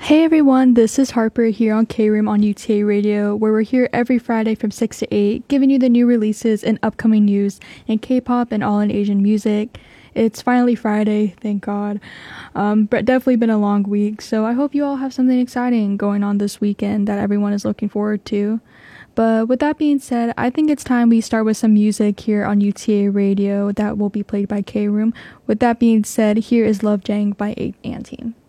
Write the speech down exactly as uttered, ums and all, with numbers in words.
Hey everyone, this is Harper here on K-Room on U T A Radio, where we're here every Friday from six to eight, giving you the new releases and upcoming news in K-pop and all in Asian music. It's finally Friday, thank God. Um, but definitely been a long week, so I hope you all have something exciting going on this weekend that everyone is looking forward to. But with that being said, I think it's time we start with some music here on U T A Radio that will be played by K-Room. With that being said, here is Love Jang by eight ant team.